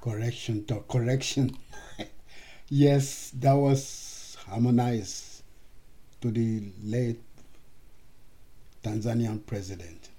Correction. Yes, that was harmonized to the late Tanzanian president.